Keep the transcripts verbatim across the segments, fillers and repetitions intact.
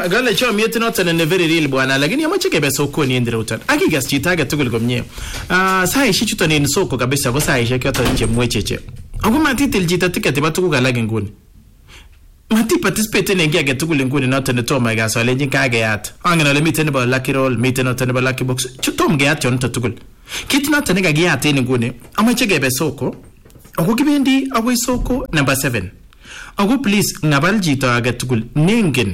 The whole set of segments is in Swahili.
gale chomiet noton ne very real bwana, lakini amache kebe sokoni ende rutan. Akigas chito age tugul komie. Ah saishek chuton en soko kabisa ko saishek choton chemwecheche. Ako matitil chito ticket ba tuguk alak nguni. Mati participate en ngi age tugul nguni noton ne toma gasolenjin kageyat. Angen ole miten nebo lucky roll, miten noton nebo lucky box. Chutom geyat yon tugul. Kit noton ne kagiyat en nguni, amache kebe soko. Ako kibendi agoi soko number seven. Ako please ngabal chito age tugul nengen.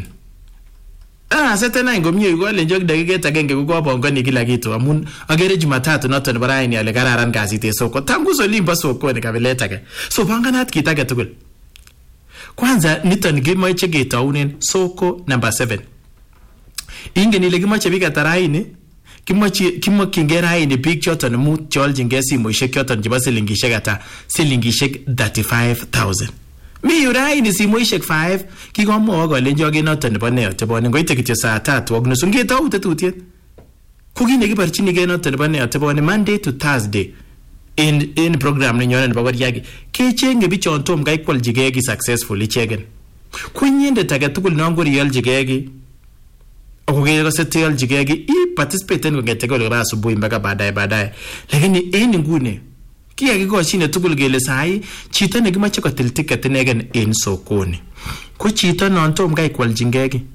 Ah setena ngomie yuko le njok dakika agenge ko bongoni kila kitu amun agere Jumatatu noton nebo raini ale kararan kasit e soko. Tangu so limba soko ne kabeleta ke. So banganat kit age tugul. Kwanza niton kimoche ketaunen soko number seven. Ingen ile kimoche bika taraini kimoche kimokinge raini bik choton mut choljinge simoishek choton chebo silingishek ata silingishek thirty-five thousand. Mi raini simoishek five kikomwa kole njoge noton nebo neo tebone ngoite kityo saa tatu ak nusu ngetau tetutiet. Ko kine kibarchini ge noton nebo neo tebone Monday to Thursday. In in program ni nyone nebo yagi kechenge bichon tom kai kwaljige gi successful ichegen kunyende tage tugul nongori yaljige gi okugere ko setel jige gi I participate en ngete ko ra asubuhi mpaka baadaye baadaye lakini en ngune kia kikoshine tugul gele sai chito ne kimache ko til ticket negen en sokoni ko chito non tom kai kwaljinge gi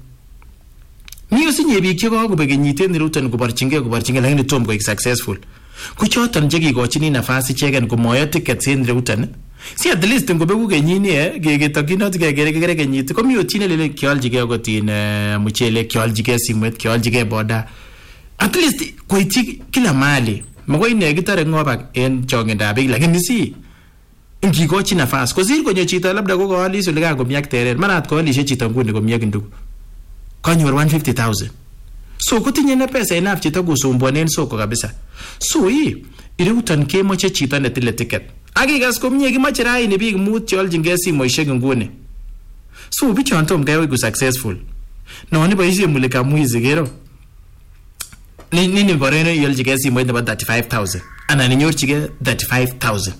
ni usinye bik che ko ko begenyiten rutan ko barchinge ko barchinge lakini tom ko successful kuchoton je kikochini nafasi chegen komoyo tickets en rutan si at least ngobeku kenyini eh gegetokinot gegere gegere kenyit komi otine lele kyoljige gotin muchele kyoljige simwet kyoljige boda at least koiti kila mali magoi ne gitare ngobak en chongenda big lakini si ngikochi nafasi kosir konyo chito labda ko koalis ole kakomiak teret manat koalishe chito nguni komiak ndugu kanyor one hundred fifty thousand. So kutinye na pesa enough chito kusumbuanen soko kabisa. So hii irutan kemoche chito ne tile ticket. Akikas komie kimache raini bik mut choljinge simoishek nguni. So bichon tom gawe ku successful. No ni boisie mulika mwizi gero. Ni nini boreno yoljige simoit nebo thirty-five thousand. Ana ninyorchige thirty-five thousand.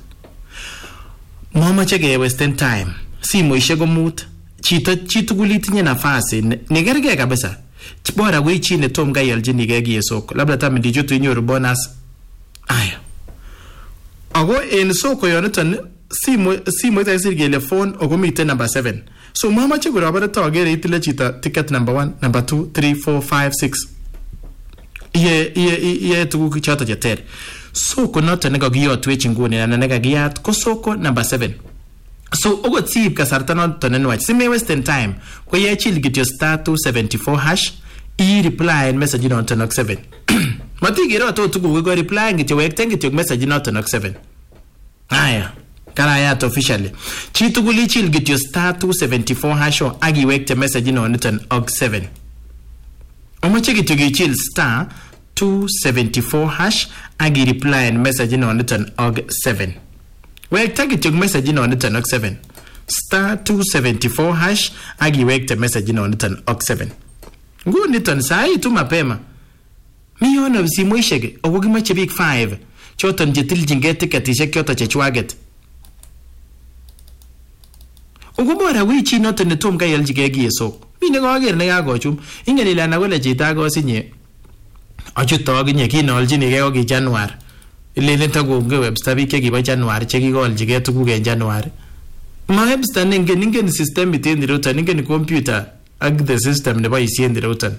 Mama chege waste time. Simoishek ko mut. Chito chitugul itinye nafasi negerge kabisa. Bora we chine tom ga yaljini ge gi soko labda tam ndijutu inyoru bonus aya ago en soko yoneton simo simo ita gele phone ogo mite number seven so mama chigura bara tagere itile chita ticket number one number two three four five six ye ye ye tugu chata jeter soko noton ne ga giyot we chinguni na ne ga giyat ko soko number seven. So ogo tip kasarta noton en watch sime waste time ko ye chil git your star two seventy-four hash I reply and message noton nok seven. Mati gero to tugu go reply ngit we tenge your message noton nok seven. Aya kala ya to officially chi tuguli chil git your star two seventy-four hash o agi wekte message noton og seven. Omoche git your chil star two seventy-four hash agi reply and message noton og seven. We take it to message in on it on seven. Star two seventy-four hash agi wekte message in on it on seven. Go niton sai tu mapema. Mi ono simoishege ogogi mache big five. Choton jetil jinge ticket ishek kyota chechwaget. Ogobora wichi noton ne tom ga yaljige gi esok. Mi ne gager ne ga gochum. Ingeni la na gole chita go sinye. Achuto ginye kinoljini ge ogi January. Ile lenta go nge webster bike giba January cheki go aljige tugu ge January. Ma webster ninge ninge ni system itendi router ninge ni computer ag the system ne ba isiendi router.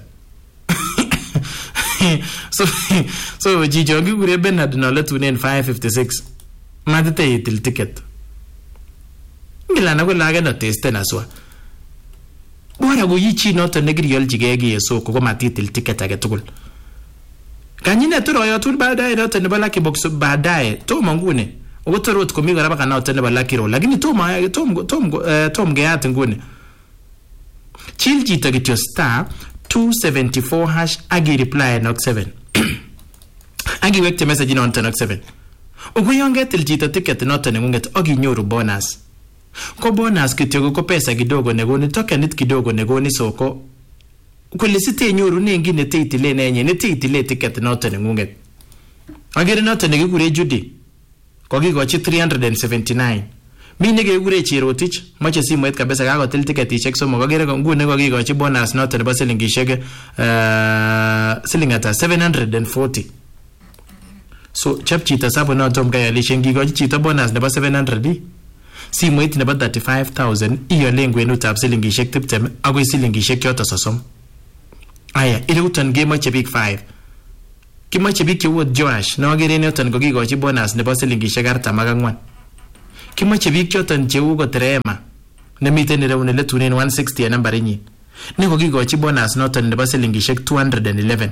So so jijo gi gure Bernard no let unen five fifty-six. Ma dete itil ticket. Ngila na go laga no test na so. Bora go yichi no to negri aljige ge so ko matitil ticket age tugul. Kanyine turo yo tul baadaye note ne balaki box baadaye to mangune ogotorot komi garaba kana note ne balaki ro lakini to ma tom tom tom geat ngune chilji tagityo star two seventy-four hash agi reply nok seven agi wekte message no nok seven ogoyonge tiljita ticket note ne ngunget agi nyoru bonus ko bonus kityo ko pesa kidogo ne goni tokenit kidogo ne goni soko kwele site nyoru nengi ne teitile nenye ne teitile ticket noton ngunget agere noton ne gure Judy ko gigochi three hundred seventy-nine Mi nekekure Cherotich moche simoit kabisa kakotil tiketishek somok akere nguni kokikochi bonus noto nebo silingishek uh, siling ata seven hundred forty. So chap chito sabu noto mkayalishe ngikochi chito bonus nebo seven hundred simoit nebo thirty-five thousand iyole ngwenutab silingishek tiptem akoi silingishek yoto sosom. Aya ireuton kemoche big five. Kimoche bik cheu Joash no akere noton kokikochi bonus nebo silingishek artam ak ang'wan. Kimoche bik choton cheu Kotrema nemiten ireu neletunen one sixty en nambarinyin ne kokikochi bonus noton nebo silingishek two hundred eleven.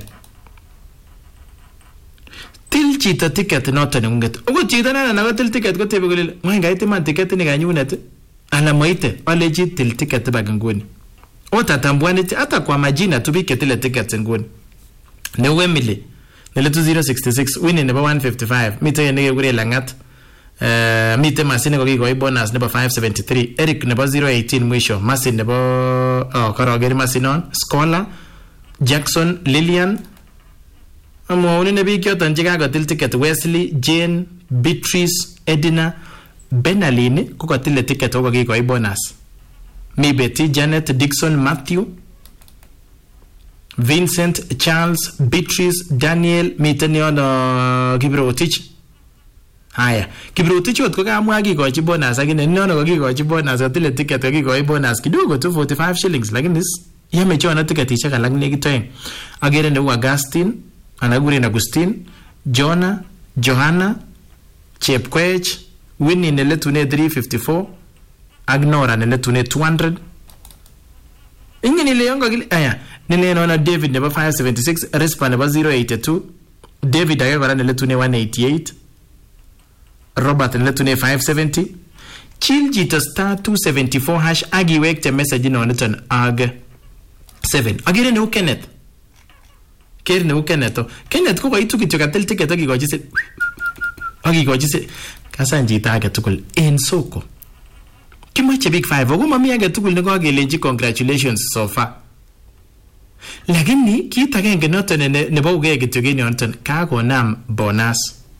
Til chito ticket noton ngunget. Okot chito nana nakotil ticket kotebe kole ngwany kait iman ticket ni kanyunet ala moite alechi til ticket bak nguni. Otatambuani hata kwa majina tu bik ketile ticket nguni. Ne Emily neletu zero sixty-six winning nebo one fifty-five mite nekekure Langat. Uh, mite Masine kokikoi bonus nebo five seventy-three, Eric nebo zero eighteen mwisho, Masin nebo oh karogeri Masinon, Scholar, Jackson, Lillian. Amwauni ne bik yoton chekakotil ticket Wesley, Jane, Beatrice, Edina, Benaline kokotile ticket kokikoi bonus. Mi Betty, Janet, Dixon, Matthew, Vincent, Charles, Beatrice, Daniel, miten yono Kiprotich. Haya, Kiprotich ot kokamwa kikochi bonus lakini nono kokikochi bonus atile ticket kokikoi bonus kidogo tu forty-five shillings lakini yame chono tiketishek alak nekit oeng. Agere neu Augustine, anakuren Agustin, Jonah, Johanna, Chepkoech, Winnie neletune three fifty-four, Agnora neletune two hundred. Inge nile yongo kili, aya, nile nono David nebo five seventy-six, Respa nebo zero eighty-two, David age kora neletune one eighty-eight, Robert neletune five seventy, Chill jito star two seventy-four hash agiwekte message inoneton ag seven. Agire neu Kenneth. Kere neu Kenneth. Kenneth ko koitu kityo katil ticket akikochi se. Akikochi se. Kasan jito age tukul en soko. Kimoche big five ogo mami age tukul nekokelenji congratulations so far. Lakini kit agenge noton nebo uge kityo kenyoton kakonam bonus.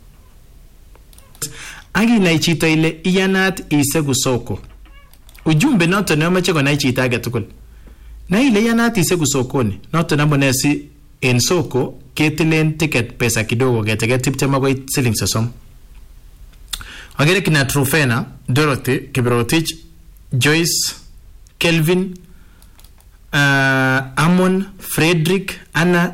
Aginai chito ile iyanat isegu soko. Ujumbe noton nemoche konai chito age tukul. Na ile iyanat isegu sokoni noton amune si en soko ketilen ticket pesa kidogo ketege tiptem akoi siling sosom. Agere kina Trufena, Dorothy, Kiprotich, Joyce, Kelvin, uh, Amon, Frederick, Anna.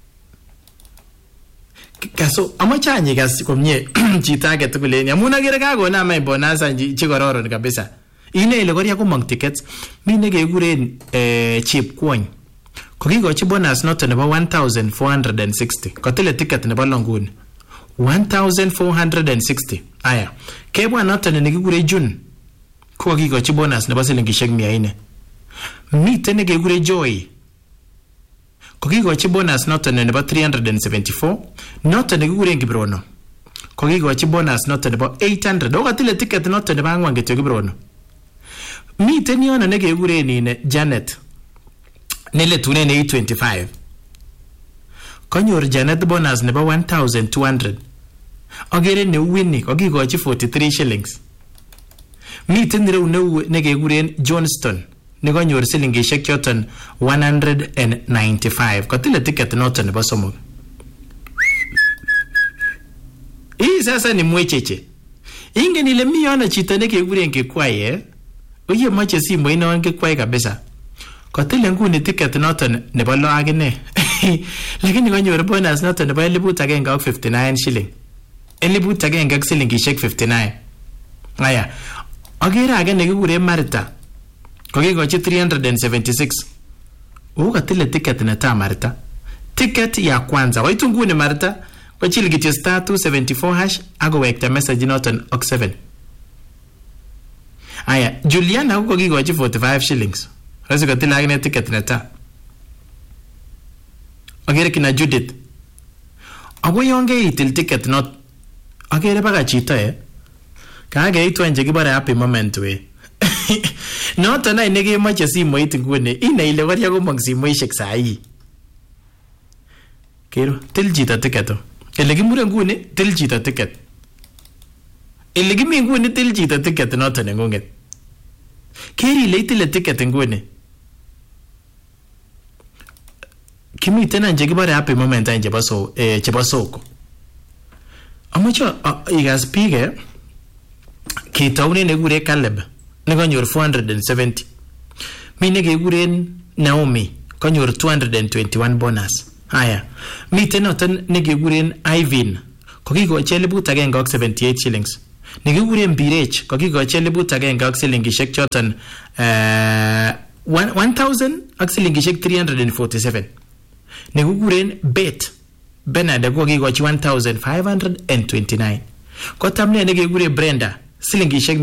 Kaso amacha anyi kasi komye chita age tukule amun agere kakona mai bonus anji chikororon kabisa. Ine ile koria komong tickets mi nekekuren eh Chepkwony. Kokikochi bonus noto nebo one thousand four hundred sixty. Kotile ticket nebo Longuni one thousand four hundred sixty. Aya. Kebwa noto nekekure June. Kokikochi bonus nebo silingishek mia nne. Mite nekekure Joy. Kokikochi bonus noto nebo three hundred seventy-four. Noto nekikuren Kibrono. Kokikochi bonus noto nebo eight hundred. Okatile ticket noto nebo angwan kityo Kibrono. Miten yono nekekuren ine Janet. Neletune ne eight twenty-five. Konyor Janet bonus nebo one thousand two hundred. Agere ne Winnie kokikochi forty-three shillings. Miten reu ne nekekuren Johnston. Nekonyor silingishek choton one hundred ninety-five. Kotile ticket noton nebo somok. Hii sasa ni mwecheche. Ingen ile mi yana chito nekekuren Kikwaye. Oye moche simo inon Kikwaye kabisa. Kotile nguni ticket noton nebo lo akine. Lakini konyor bonus noton nebo elibut agenge ak fifty-nine shilling. Elibut agenge ak silingishek fifty-nine. Aya. Agere age nekikuren Marita. Kokikochi three hundred seventy-six. Ukatile ticket neta Marita. Ticket ya kwanza. Waitu nguni Marita. Wachili kityo star two seventy-four hash. Ago wekta message noton ok seven. Aya. Juliana kokikochi forty-five shillings. Rasi katile agine ticket neta. Agere kina Judith. Ago yonge itil ticket not. Agere baka chito eh. Kaage itu anje kibare happy moment we. Noto na inege moche simoit nguni ina ile waria komong simoishek sahi. Kero til chito ticket. Ele kimure nguni til chito ticket. Ile kimi nguni til chito ticket noton nengunget. Keri ile itile ticket nguni. Kimi tena nje kibare happy moment anje chebo so eh chebo soko. Amocho igas pige kitaune negure Caleb nekanyor four hundred seventy. Mi nekekuren Naomi kanyor two hundred twenty-one bonus. Haya. Mi tenoton nekekuren Ivan kokikochi elibut agenge ak seventy-eight shillings. Nekikuren Birech kokikochi elibut agenge ak silingishek choton uh, one thousand ak silingishek three hundred forty-seven. Nekikuren Bet Benard kokikochi one thousand five hundred twenty-nine. Kotamne nekekuren Brenda silingishek